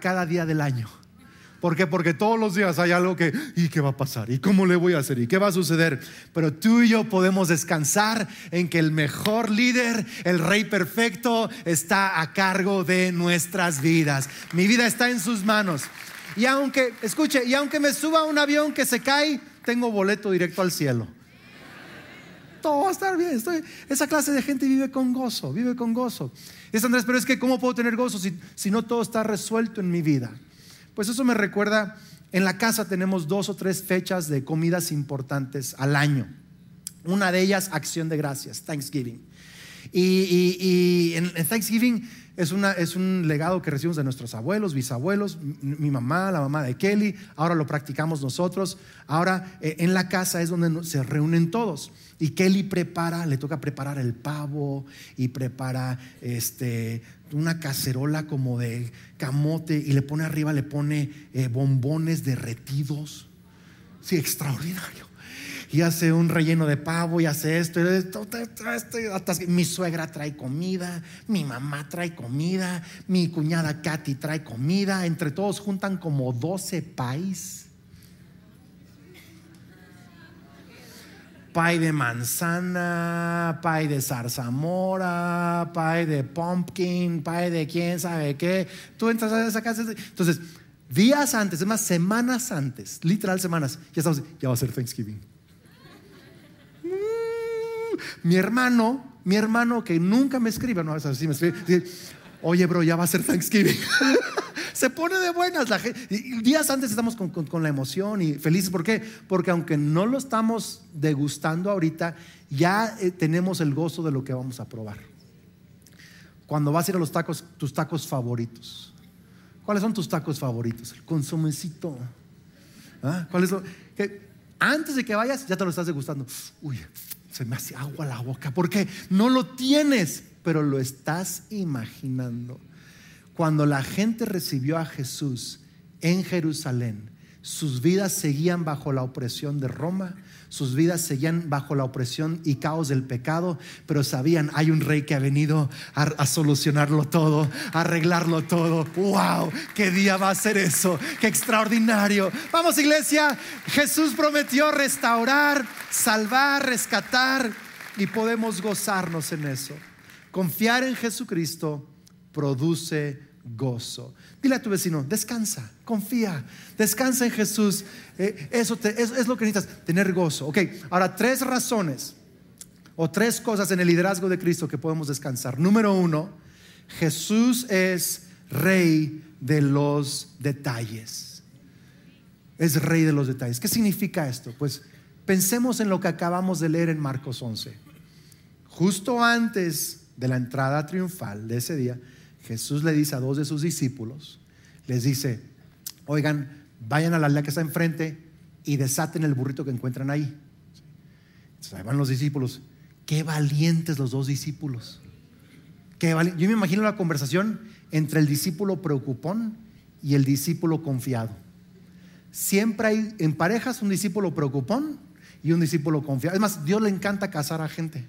cada día del año. ¿Por qué? Porque todos los días hay algo que, ¿y qué va a pasar? ¿Y cómo le voy a hacer? ¿Y qué va a suceder? Pero tú y yo podemos descansar en que el mejor líder, el Rey perfecto, está a cargo de nuestras vidas. Mi vida está en sus manos. Y aunque me suba a un avión que se cae, tengo boleto directo al cielo. Todo va a estar bien. Esa clase de gente vive con gozo. Dice Andrés, pero es que ¿cómo puedo tener gozo si no todo está resuelto en mi vida? Pues eso me recuerda, en la casa tenemos 2 o 3 fechas de comidas importantes al año. Una de ellas, Acción de Gracias, Thanksgiving. Y en Thanksgiving es un legado que recibimos de nuestros abuelos, bisabuelos, mi mamá, la mamá de Kelly. Ahora lo practicamos nosotros. Ahora en la casa es donde se reúnen todos. Y Kelly le toca preparar el pavo y prepara una cacerola como de camote y le pone arriba, bombones derretidos. Sí, extraordinario. Y hace un relleno de pavo y hace esto. Mi suegra trae comida, mi mamá trae comida, mi cuñada Katy trae comida. Entre todos juntan como 12 pies. Pie de manzana, pie de zarzamora, pie de pumpkin, pie de quién sabe qué. Tú entras a esa casa. Entonces, días antes, es más, semanas antes, literal semanas, ya va a ser Thanksgiving. Mi hermano que nunca me escribe, no, así me escribe, dice, oye bro, ya va a ser Thanksgiving. Se pone de buenas la gente. Días antes estamos con la emoción y felices. ¿Por qué? Porque aunque no lo estamos degustando ahorita, ya tenemos el gozo de lo que vamos a probar. Cuando vas a ir a los tacos, tus tacos favoritos, ¿cuáles son tus tacos favoritos? El consomecito. ¿Cuál es que antes de que vayas ya te lo estás degustando? Uy, se me hace agua la boca. Porque no lo tienes, pero lo estás imaginando. Cuando la gente recibió a Jesús en Jerusalén, sus vidas seguían bajo la opresión de Roma, sus vidas seguían bajo la opresión y caos del pecado, pero sabían, hay un rey que ha venido a solucionarlo todo, a arreglarlo todo. ¡Wow! ¿Qué día va a ser eso? ¡Qué extraordinario! Vamos, iglesia, Jesús prometió restaurar, salvar, rescatar, y podemos gozarnos en eso. Confiar en Jesucristo produce gozo. Dile a tu vecino, descansa, confía, descansa en Jesús. Eso es lo que necesitas, tener gozo. Ok, ahora 3 razones o 3 cosas en el liderazgo de Cristo que podemos descansar. Número 1, Jesús es Rey de los detalles. Es Rey de los detalles. ¿Qué significa esto? Pues pensemos en lo que acabamos de leer en Marcos 11. Justo antes de la entrada triunfal de ese día, Jesús le dice a 2 de sus discípulos, les dice, oigan, vayan a la aldea que está enfrente y desaten el burrito que encuentran ahí. Entonces ahí van los discípulos. Qué valientes los 2 discípulos. Yo me imagino la conversación entre el discípulo preocupón y el discípulo confiado. Siempre hay en parejas un discípulo preocupón y un discípulo confiado. Es más, Dios le encanta casar a gente.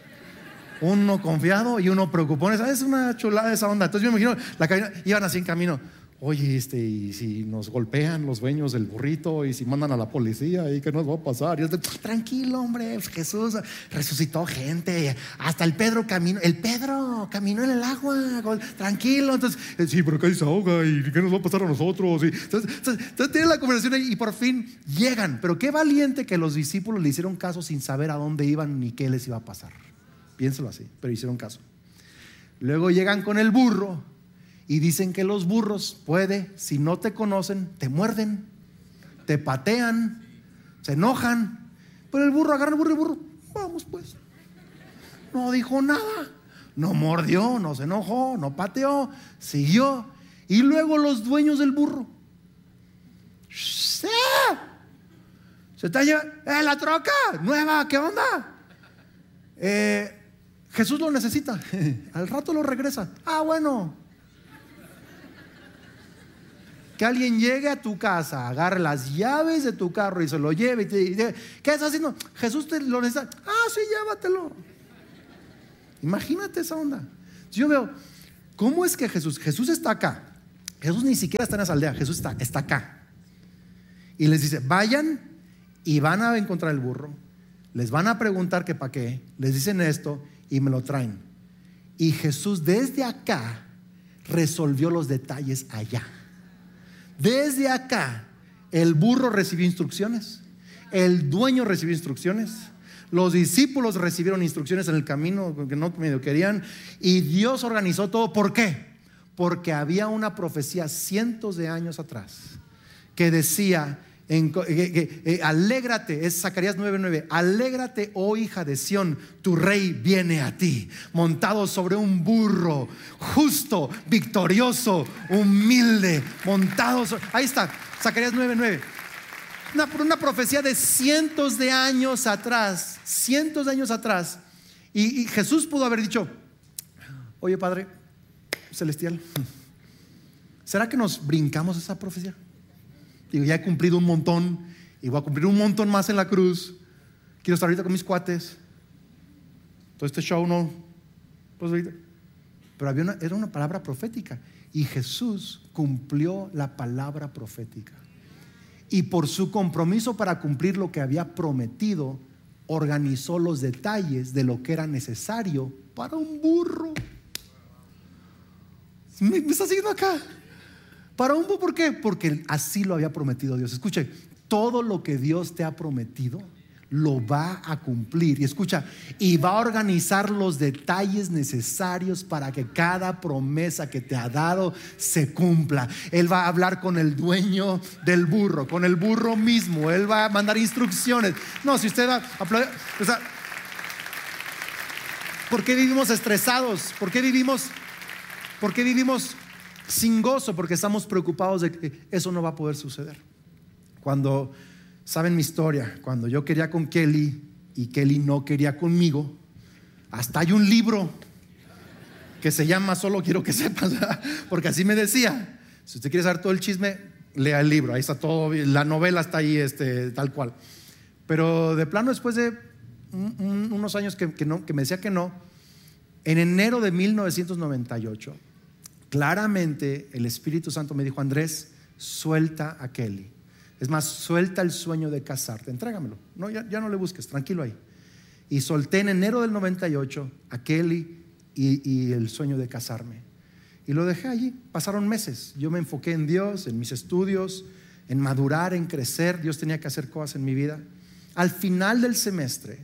Uno confiado y uno preocupón. Es una chulada esa onda. Entonces yo me imagino la cabina, iban así en camino. Oye, y si nos golpean los dueños del burrito, y si mandan a la policía, ¿y qué nos va a pasar? Y tranquilo, hombre, Jesús resucitó gente. Hasta el Pedro caminó en el agua. Tranquilo. Entonces, sí, pero acá se ahoga, ¿y qué nos va a pasar a nosotros? Entonces tienen la conversación ahí y por fin llegan. Pero qué valiente que los discípulos le hicieron caso sin saber a dónde iban ni qué les iba a pasar. Piénsalo así, pero hicieron caso. Luego llegan con el burro y dicen que los burros si no te conocen, te muerden, te patean, se enojan. Pero el burro agarra el burro, vamos pues. No dijo nada, no mordió, no se enojó, no pateó, siguió. Y luego los dueños del burro, se está llevando la troca nueva, ¿qué onda? Jesús lo necesita, al rato lo regresa. Bueno, que alguien llegue a tu casa, agarre las llaves de tu carro y se lo lleve y te dice, ¿qué estás haciendo? Jesús te lo necesita. Sí, llévatelo. Imagínate esa onda. Yo veo, ¿cómo es que Jesús está acá? Jesús ni siquiera está en esa aldea, Jesús está acá. Y les dice, vayan y van a encontrar el burro. Les van a preguntar que para qué. Les dicen esto y me lo traen. Y Jesús desde acá resolvió los detalles allá. Desde acá el burro recibió instrucciones, el dueño recibió instrucciones, los discípulos recibieron instrucciones en el camino que no medio querían, y Dios organizó todo. ¿Por qué? Porque había una profecía cientos de años atrás que decía, alégrate, es Zacarías 9:9, alégrate, oh hija de Sión, tu rey viene a ti, montado sobre un burro, justo, victorioso, humilde, ahí está, Zacarías 9:9. Una profecía de cientos de años atrás, y Jesús pudo haber dicho, oye Padre Celestial, ¿será que nos brincamos esa profecía? Digo, ya he cumplido un montón y voy a cumplir un montón más en la cruz. Quiero estar ahorita con mis cuates. Todo este show no. Pues ahorita. Pero era una palabra profética. Y Jesús cumplió la palabra profética. Y por su compromiso para cumplir lo que había prometido, organizó los detalles de lo que era necesario para un burro. ¿Me está siguiendo acá? Para un burro, ¿por qué? Porque así lo había prometido Dios. Escuche, todo lo que Dios te ha prometido lo va a cumplir. Y escucha, y va a organizar los detalles necesarios para que cada promesa que te ha dado se cumpla. Él va a hablar con el dueño del burro, con el burro mismo. Él va a mandar instrucciones. No, si usted va a aplaudir, o sea, ¿por qué vivimos estresados? ¿Por qué vivimos sin gozo? Porque estamos preocupados de que eso no va a poder suceder. Cuando, saben mi historia, cuando yo quería con Kelly y Kelly no quería conmigo, hasta hay un libro que se llama Solo quiero que sepas, porque así me decía. Si usted quiere saber todo el chisme, lea el libro, ahí está todo, la novela está ahí tal cual. Pero de plano, después de unos años que me decía que no, en enero de 1998 claramente el Espíritu Santo me dijo, Andrés, suelta a Kelly. Es más, suelta el sueño de casarte, entrégamelo. No, ya no le busques, tranquilo ahí. Y solté en enero del 98 a Kelly y el sueño de casarme. Y lo dejé allí. Pasaron meses. Yo me enfoqué en Dios, en mis estudios, en madurar, en crecer. Dios tenía que hacer cosas en mi vida. Al final del semestre,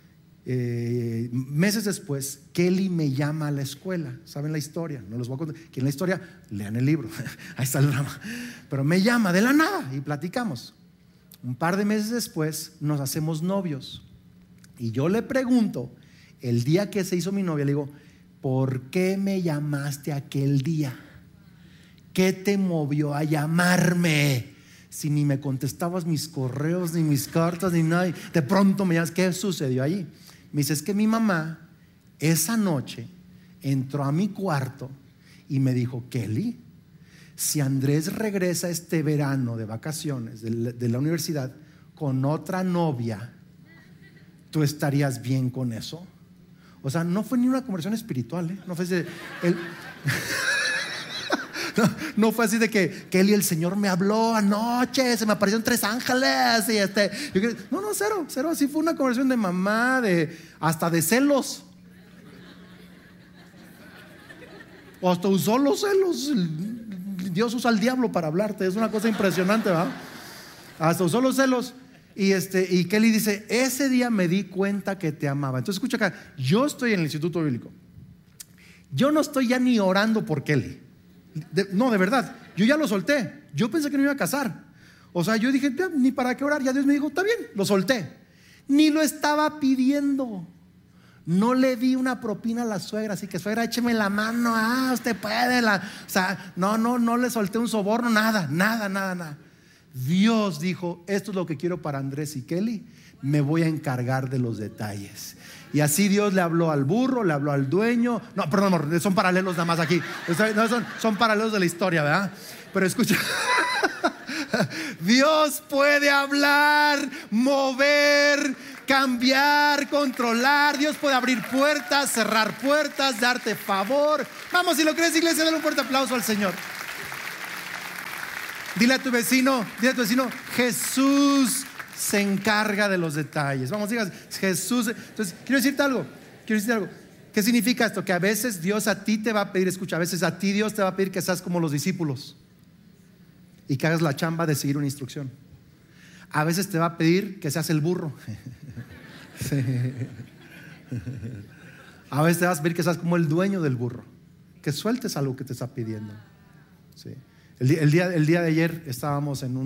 meses después, Kelly me llama a la escuela. ¿Saben la historia? No los voy a contar. ¿Quién la historia? Lean el libro. Ahí está el drama. Pero me llama de la nada y platicamos. Un par de meses después nos hacemos novios. Y yo le pregunto, el día que se hizo mi novia, le digo, ¿por qué me llamaste aquel día? ¿Qué te movió a llamarme? Si ni me contestabas mis correos, ni mis cartas, ni nada. De pronto me llamas, ¿qué sucedió allí? Me dice, es que mi mamá esa noche entró a mi cuarto y me dijo, Kelly, si Andrés regresa este verano de vacaciones de la universidad con otra novia, ¿tú estarías bien con eso? O sea, no fue ni una conversión espiritual, no fue así no fue así de que Kelly, el Señor me habló anoche, se me aparecieron 3 ángeles y no, cero, así fue una conversión de mamá, hasta de celos, o hasta usó los celos. Dios usa al diablo para hablarte, es una cosa impresionante, ¿verdad? Hasta usó los celos. Y Kelly dice, ese día me di cuenta que te amaba. Entonces escucha acá, yo estoy en el Instituto Bíblico, yo no estoy ya ni orando por Kelly. No, de verdad, yo ya lo solté. Yo pensé que no iba a casar. O sea, yo dije, ni para qué orar. Ya Dios me dijo, está bien, lo solté. Ni lo estaba pidiendo. No le di una propina a la suegra, así que suegra, écheme la mano, usted puede. O sea, no le solté un soborno, nada. Dios dijo, esto es lo que quiero para Andrés y Kelly, me voy a encargar de los detalles. Y así Dios le habló al burro, le habló al dueño. No, perdón, son paralelos nada más aquí. No, son paralelos de la historia, ¿verdad? Pero escucha, Dios puede hablar, mover, cambiar, controlar. Dios puede abrir puertas, cerrar puertas, darte favor. Vamos, si lo crees, iglesia, dale un fuerte aplauso al Señor. Dile a tu vecino, Jesús se encarga de los detalles. Vamos, digas, Jesús. Entonces, quiero decirte algo. ¿Qué significa esto? Que a veces Dios a ti te va a pedir, escucha, a veces a ti Dios te va a pedir que seas como los discípulos y que hagas la chamba de seguir una instrucción. A veces te va a pedir que seas el burro. Sí. A veces te vas a pedir que seas como el dueño del burro, que sueltes algo que te está pidiendo. Sí. El día de ayer estábamos en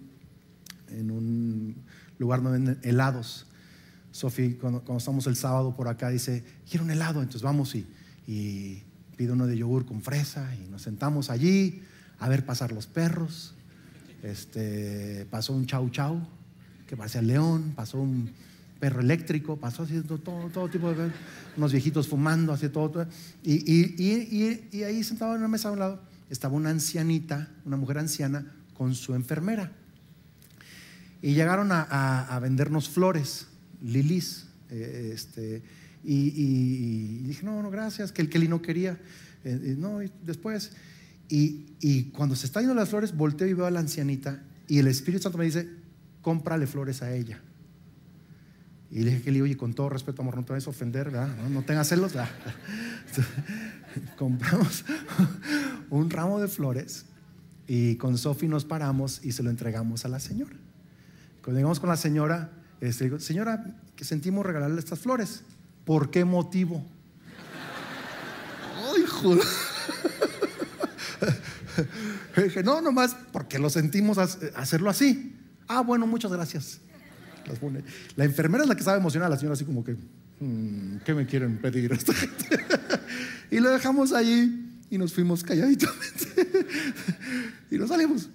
un lugar donde venden helados. Sofi, cuando estamos el sábado por acá, dice: quiero un helado. Entonces vamos y pide uno de yogur con fresa y nos sentamos allí a ver pasar los perros. Pasó un chau chau que parecía león, pasó un perro eléctrico, pasó haciendo todo tipo de, unos viejitos fumando, así todo. Y ahí sentado en una mesa a un lado estaba una ancianita, una mujer anciana con su enfermera. Y llegaron a vendernos flores, lilies. Y dije: no, gracias, que el Kelly no quería. No, y después. Y cuando se está yendo las flores, volteo y veo a la ancianita. Y el Espíritu Santo me dice: cómprale flores a ella. Y le dije a Kelly: oye, con todo respeto, amor, no te vayas a ofender, ¿verdad? No tengas celos, ¿verdad? Compramos un ramo de flores y con Sofi nos paramos y se lo entregamos a la señora. Cuando llegamos con la señora, digo: señora, que sentimos regalarle estas flores. ¿Por qué motivo? ¡Ay, joder! Dije: no, nomás porque lo sentimos hacerlo así. Ah, bueno, muchas gracias. La enfermera es la que sabe emocionar a la señora, así como que ¿qué me quieren pedir esta gente? Y lo dejamos allí y nos fuimos calladitamente y nos salimos.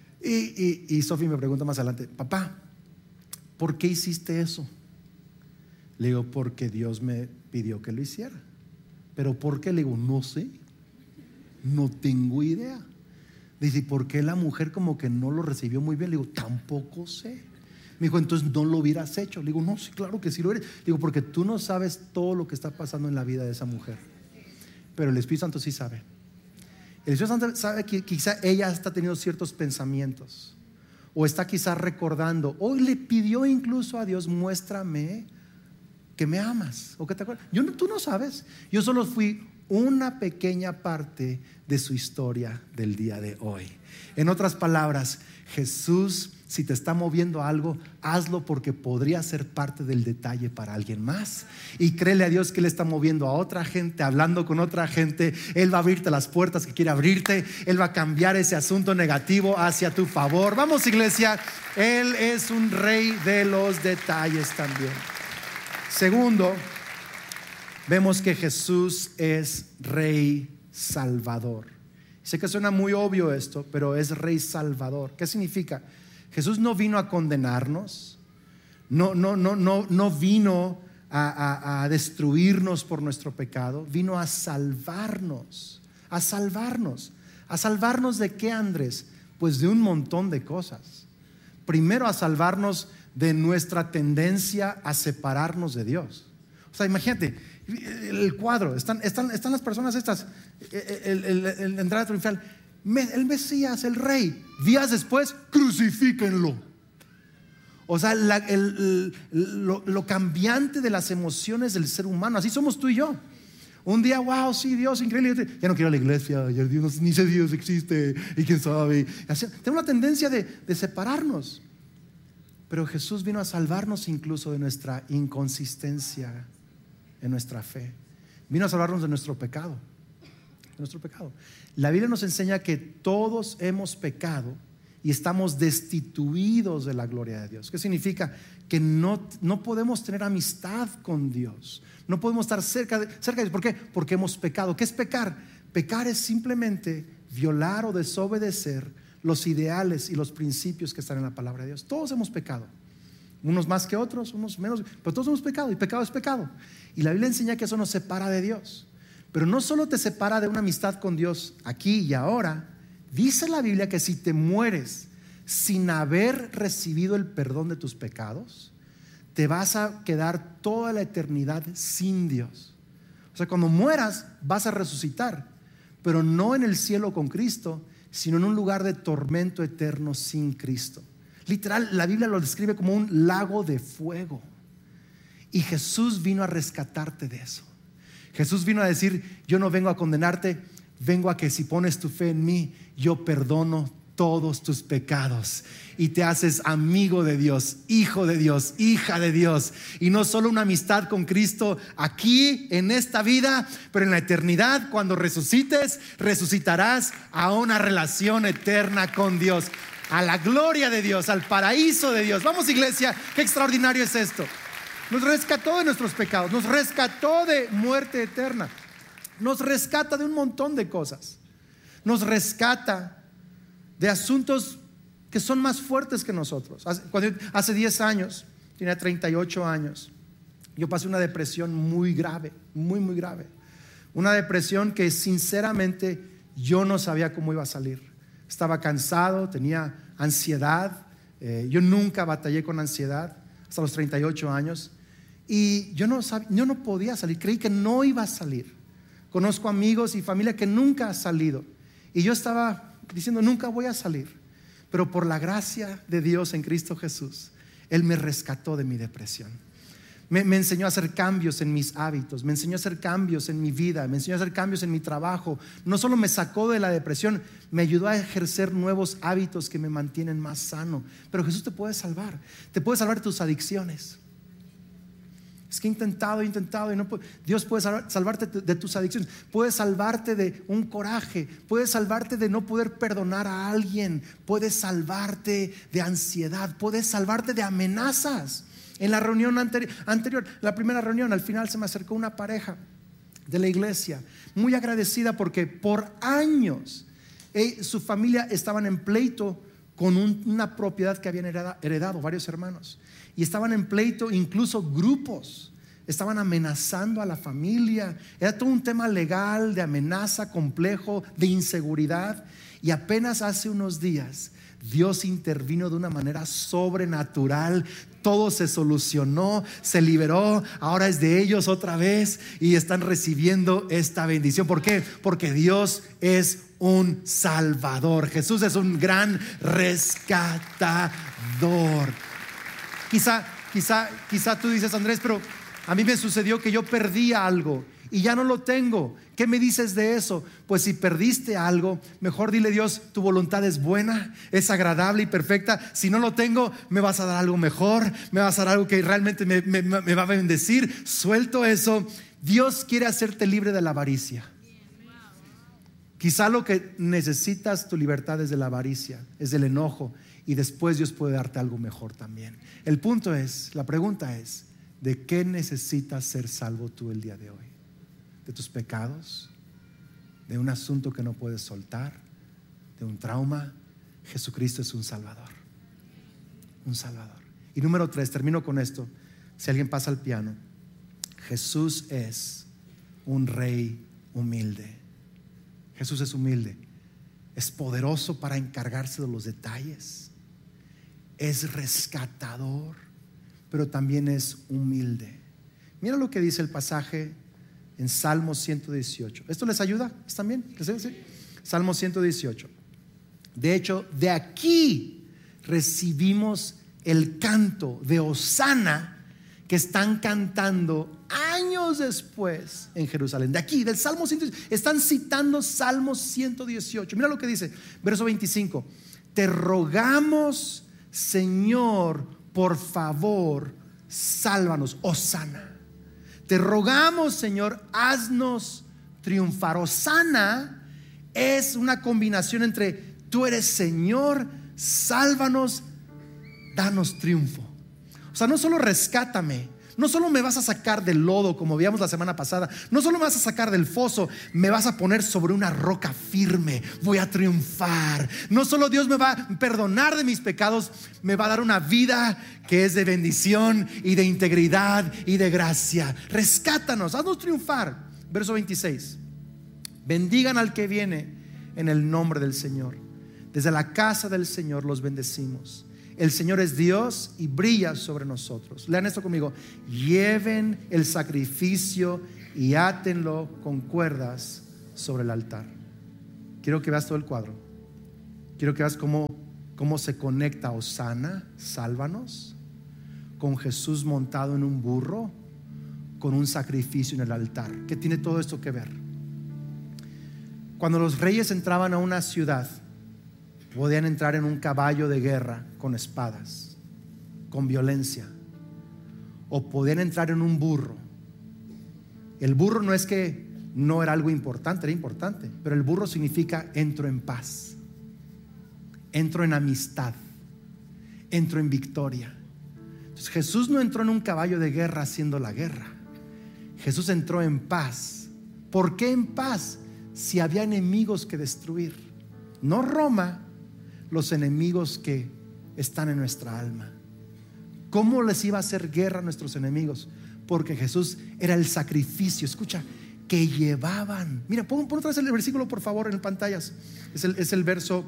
Y Sofi me pregunta más adelante: papá, ¿por qué hiciste eso? Le digo: porque Dios me pidió que lo hiciera. ¿Pero por qué? Le digo: no sé, no tengo idea. Dice: ¿por qué la mujer como que no lo recibió muy bien? Le digo: tampoco sé. Me dijo: entonces no lo hubieras hecho. Le digo: no, sí, claro que sí lo eres. Le digo: porque tú no sabes todo lo que está pasando en la vida de esa mujer, pero el Espíritu Santo sí sabe. El Espíritu Santo sabe que quizá ella está teniendo ciertos pensamientos, o está quizá recordando, o le pidió incluso a Dios: muéstrame que me amas, o que te acuerdas. Tú no sabes. Yo solo fui una pequeña parte de su historia del día de hoy. En otras palabras, Jesús, si te está moviendo algo, hazlo porque podría ser parte del detalle para alguien más. Y créele a Dios que Él está moviendo a otra gente, hablando con otra gente. Él va a abrirte las puertas que quiere abrirte. Él va a cambiar ese asunto negativo hacia tu favor. Vamos, iglesia, Él es un rey de los detalles también. Segundo, vemos que Jesús es Rey Salvador. Sé que suena muy obvio esto, pero es Rey Salvador. ¿Qué significa? Jesús no vino a condenarnos, no vino a destruirnos por nuestro pecado, vino a salvarnos. ¿A salvarnos? ¿A salvarnos de qué, Andrés? Pues de un montón de cosas. Primero, a salvarnos de nuestra tendencia a separarnos de Dios. O sea, imagínate el cuadro, están las personas estas, el entrada triunfal, el Mesías, el Rey. Días después, crucifíquenlo. O sea, lo cambiante de las emociones del ser humano. Así somos tú y yo. Un día, wow, sí, Dios, increíble. Ya no quiero ir a la iglesia, ya Dios, ni sé Dios existe, y quién sabe. Así, tengo una tendencia de separarnos. Pero Jesús vino a salvarnos incluso de nuestra inconsistencia en nuestra fe. Vino a salvarnos de nuestro pecado. La Biblia nos enseña que todos hemos pecado y estamos destituidos de la gloria de Dios. ¿Qué significa? Que no podemos tener amistad con Dios. No podemos estar cerca de Dios. ¿Por qué? Porque hemos pecado. ¿Qué es pecar? Pecar es simplemente violar o desobedecer los ideales y los principios que están en la palabra de Dios. Todos hemos pecado. Unos más que otros, unos menos, pero todos hemos pecado, y pecado es pecado. Y la Biblia enseña que eso nos separa de Dios. Pero no solo te separa de una amistad con Dios aquí y ahora. Dice la Biblia que si te mueres sin haber recibido el perdón de tus pecados, te vas a quedar toda la eternidad sin Dios. O sea, cuando mueras vas a resucitar, pero no en el cielo con Cristo, sino en un lugar de tormento eterno sin Cristo. Literal, la Biblia lo describe como un lago de fuego. Y Jesús vino a rescatarte de eso. Jesús vino a decir: yo no vengo a condenarte, vengo a que si pones tu fe en mí, yo perdono todos tus pecados y te haces amigo de Dios, hijo de Dios, hija de Dios. Y no solo una amistad con Cristo aquí en esta vida, pero en la eternidad, cuando resucites, resucitarás a una relación eterna con Dios, a la gloria de Dios, al paraíso de Dios. Vamos, iglesia, qué extraordinario es esto. Nos rescató de nuestros pecados, nos rescató de muerte eterna, nos rescata de un montón de cosas, nos rescata de asuntos que son más fuertes que nosotros. Hace 10 años, tenía 38 años, yo pasé una depresión muy grave, muy grave. Una depresión que sinceramente yo no sabía cómo iba a salir. Estaba cansado, tenía ansiedad. Yo nunca batallé con ansiedad hasta los 38 años. Y yo no podía salir, creí que no iba a salir. Conozco amigos y familia que nunca han salido. Y yo estaba diciendo: nunca voy a salir. Pero por la gracia de Dios en Cristo Jesús, Él me rescató de mi depresión. Me enseñó a hacer cambios en mis hábitos, me enseñó a hacer cambios en mi vida, me enseñó a hacer cambios en mi trabajo. No solo me sacó de la depresión, me ayudó a ejercer nuevos hábitos que me mantienen más sano. Pero Jesús te puede salvar de tus adicciones. Es que he intentado y no puedo. Dios puede salvarte de tus adicciones, puede salvarte de un coraje, puede salvarte de no poder perdonar a alguien, puede salvarte de ansiedad, puede salvarte de amenazas. En la reunión anterior, la primera reunión, al final se me acercó una pareja de la iglesia, muy agradecida porque por años su familia estaban en pleito con una propiedad que habían heredado varios hermanos. Y estaban en pleito, incluso grupos estaban amenazando a la familia. Era todo un tema legal, de amenaza, complejo, de inseguridad. Y apenas hace unos días Dios intervino de una manera sobrenatural. Todo se solucionó, se liberó. Ahora es de ellos otra vez y están recibiendo esta bendición. ¿Por qué? Porque Dios es un salvador. Jesús es un gran rescatador. Quizá tú dices: Andrés, pero a mí me sucedió que yo perdí algo y ya no lo tengo. ¿Qué me dices de eso? Pues si perdiste algo, mejor dile: Dios, tu voluntad es buena, es agradable y perfecta. Si no lo tengo, me vas a dar algo mejor, me vas a dar algo que realmente me va a bendecir. Suelto eso. Dios quiere hacerte libre de la avaricia. Quizá lo que necesitas, tu libertad, es de la avaricia, es del enojo. Y después Dios puede darte algo mejor también. El punto es, la pregunta es: ¿de qué necesitas ser salvo tú el día de hoy? ¿De tus pecados? ¿De un asunto que no puedes soltar? ¿De un trauma? Jesucristo es un salvador. Un salvador. Y número 3, termino con esto. Si alguien pasa al piano, Jesús es un rey humilde. Jesús es humilde. Es poderoso para encargarse de los detalles. Es rescatador, pero también es humilde. Mira lo que dice el pasaje en Salmo 118. ¿Esto les ayuda? ¿Están bien? ¿Sí? Salmo 118. De hecho, de aquí recibimos el canto de Hosana que están cantando años después en Jerusalén. De aquí, del Salmo 118. Están citando Salmo 118. Mira lo que dice, verso 25. Te rogamos, Señor, por favor, sálvanos. Hosana. Te rogamos, Señor, haznos triunfar. Hosana es una combinación entre tú eres Señor, sálvanos, danos triunfo. O sea, no solo rescátame, no solo me vas a sacar del lodo como veíamos la semana pasada, no solo me vas a sacar del foso, me vas a poner sobre una roca firme, voy a triunfar. No solo Dios me va a perdonar de mis pecados, me va a dar una vida que es de bendición y de integridad y de gracia. Rescátanos, haznos triunfar. Verso 26. Bendigan al que viene en el nombre del Señor. Desde la casa del Señor los bendecimos. El Señor es Dios y brilla sobre nosotros. Lean esto conmigo. Lleven el sacrificio y átenlo con cuerdas sobre el altar. Quiero que veas todo el cuadro. Quiero que veas cómo se conecta Hosana, sálvanos, con Jesús montado en un burro, con un sacrificio en el altar. ¿Qué tiene todo esto que ver? Cuando los reyes entraban a una ciudad, podían entrar en un caballo de guerra con espadas, con violencia, o podían entrar en un burro. El burro no es que no era algo importante, era importante, pero el burro significa entro en paz, entro en amistad, entro en victoria. Entonces Jesús no entró en un caballo de guerra haciendo la guerra. Jesús entró en paz. ¿Por qué en paz? Si había enemigos que destruir. No Roma, los enemigos que están en nuestra alma. ¿Cómo les iba a hacer guerra a nuestros enemigos? Porque Jesús era el sacrificio, escucha, que llevaban. Mira, pon otra vez el versículo por favor en pantallas. Es el verso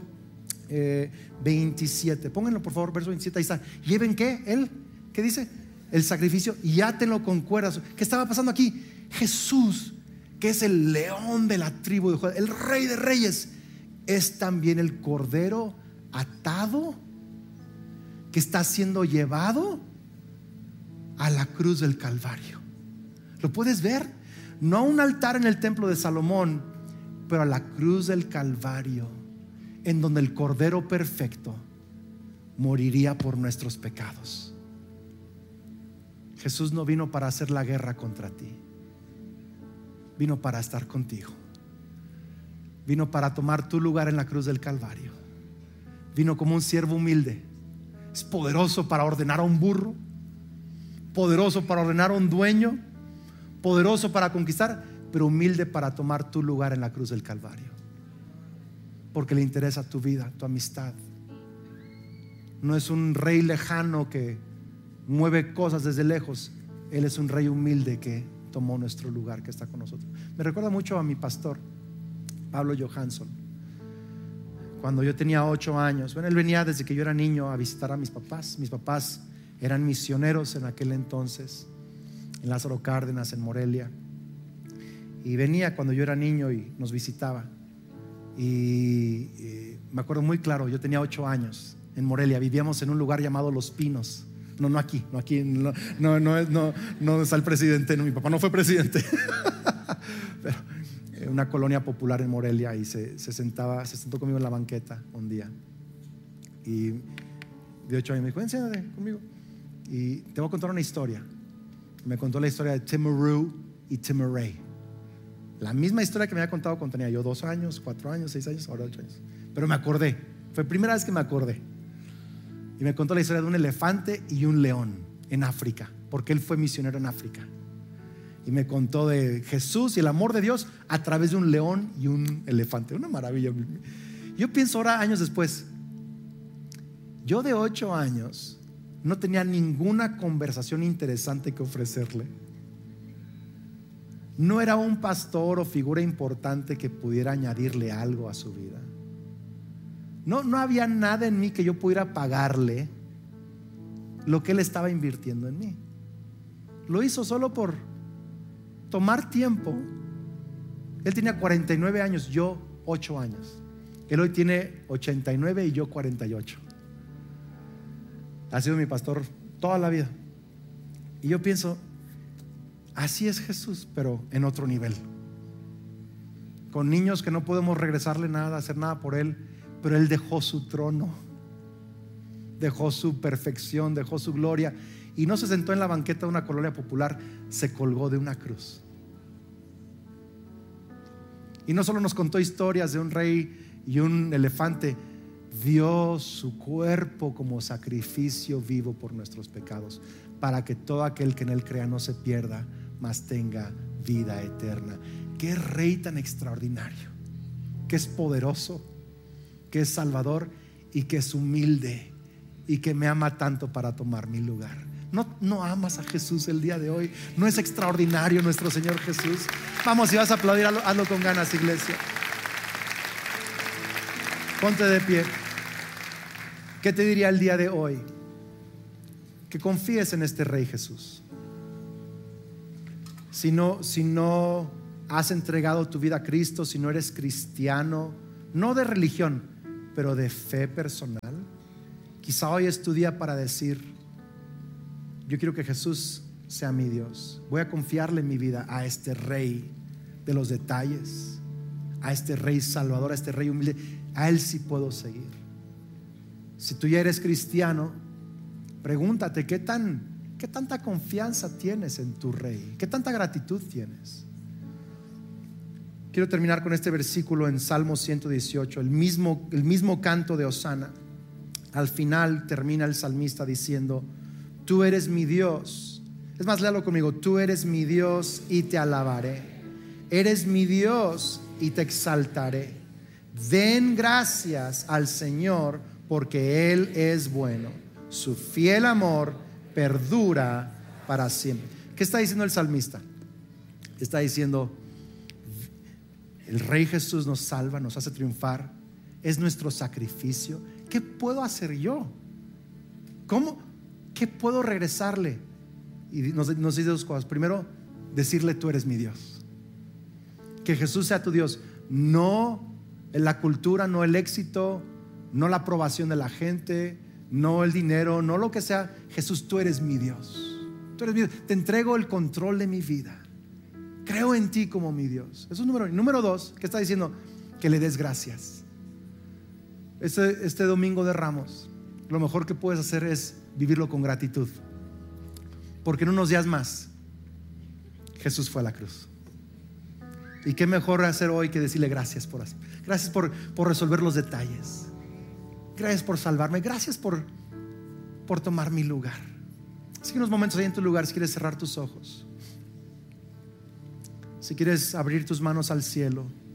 27. Pónganlo por favor, verso 27. Ahí está. ¿Lleven qué? ¿Qué dice? El sacrificio, y átenlo con cuerdas. ¿Qué estaba pasando aquí? Jesús, que es el león de la tribu de Judá, el rey de reyes, es también el cordero atado que está siendo llevado a la cruz del Calvario. ¿Lo puedes ver? No a un altar en el templo de Salomón, pero a la cruz del Calvario, en donde el cordero perfecto moriría por nuestros pecados. Jesús no vino para hacer la guerra contra ti, vino para estar contigo. Vino para tomar tu lugar en la cruz del Calvario. Vino como un siervo humilde. Es poderoso para ordenar a un burro, poderoso para ordenar a un dueño, poderoso para conquistar, pero humilde para tomar tu lugar en la cruz del Calvario, porque le interesa tu vida, tu amistad. No es un rey lejano que mueve cosas desde lejos. Él es un rey humilde que tomó nuestro lugar, que está con nosotros. Me recuerda mucho a mi pastor Pablo Johansson. Cuando yo tenía 8 años, bueno, él venía desde que yo era niño a visitar a mis papás. Mis papás eran misioneros en aquel entonces, en Lázaro Cárdenas, en Morelia, y venía cuando yo era niño y nos visitaba. Y me acuerdo muy claro, yo tenía 8 años en Morelia, vivíamos en un lugar llamado Los Pinos. No aquí no está el presidente, no, mi papá no fue presidente. Pero una colonia popular en Morelia, y se sentó conmigo en la banqueta un día, y de 8 años me dijo: siéntate conmigo y te voy a contar una historia. Me contó la historia de Timaru y Timaré, la misma historia que me había contado cuando tenía yo 2 años, 4 años, 6 años, ahora 8 años. Pero me acordé, fue la primera vez que me acordé. Y me contó la historia de un elefante y un león en África, porque él fue misionero en África. Y me contó de Jesús y el amor de Dios a través de un león y un elefante. Una maravilla. Yo pienso ahora, años después, yo de 8 años no tenía ninguna conversación interesante que ofrecerle. No era un pastor o figura importante que pudiera añadirle algo a su vida. No había nada en mí que yo pudiera pagarle lo que él estaba invirtiendo en mí. Lo hizo solo por tomar tiempo. Él tenía 49 años, yo 8 años. Él hoy tiene 89 y yo 48. Ha sido mi pastor toda la vida. Y yo pienso, así es Jesús, pero en otro nivel. Con niños que no podemos regresarle nada, hacer nada por él, pero él dejó su trono, dejó su perfección, dejó su gloria, y no se sentó en la banqueta de una colonia popular, se colgó de una cruz. Y no solo nos contó historias de un rey y un elefante, dio su cuerpo como sacrificio vivo por nuestros pecados, para que todo aquel que en él crea no se pierda, mas tenga vida eterna. Qué rey tan extraordinario, que es poderoso, que es salvador y que es humilde y que me ama tanto para tomar mi lugar. ¿No amas a Jesús el día de hoy? ¿No es extraordinario nuestro Señor Jesús? Vamos, si vas a aplaudir, hazlo con ganas, iglesia. Ponte de pie. ¿Qué te diría el día de hoy? Que confíes en este Rey Jesús. Si no has entregado tu vida a Cristo, si no eres cristiano, no de religión, pero de fe personal. Quizá hoy es tu día para decir: yo quiero que Jesús sea mi Dios. Voy a confiarle mi vida a este Rey de los detalles, a este Rey salvador, a este Rey humilde. A Él sí puedo seguir. Si tú ya eres cristiano, pregúntate ¿qué tanta confianza tienes en tu Rey? ¿Qué tanta gratitud tienes? Quiero terminar con este versículo en Salmo 118, el mismo canto de Hosana. Al final termina el salmista diciendo: tú eres mi Dios. Es más, léalo conmigo: tú eres mi Dios y te alabaré. Eres mi Dios y te exaltaré. Den gracias al Señor, porque Él es bueno. Su fiel amor perdura para siempre. ¿Qué está diciendo el salmista? Está diciendo: el Rey Jesús nos salva, nos hace triunfar, es nuestro sacrificio. ¿Qué puedo hacer yo? ¿Cómo? ¿Qué puedo regresarle? Y nos dice dos cosas. Primero, decirle: tú eres mi Dios. Que Jesús sea tu Dios. No la cultura, no el éxito, no la aprobación de la gente, no el dinero, no lo que sea. Jesús, tú eres mi Dios. Tú eres mi Dios. Te entrego el control de mi vida. Creo en ti como mi Dios. Eso es número uno. Número dos, ¿qué está diciendo? Que le des gracias. Este domingo de Ramos, lo mejor que puedes hacer es vivirlo con gratitud, porque en unos días más Jesús fue a la cruz. Y qué mejor hacer hoy que decirle gracias por resolver los detalles. Gracias por salvarme. Gracias por tomar mi lugar. Así que unos momentos ahí en tu lugar, si quieres cerrar tus ojos, si quieres abrir tus manos al cielo,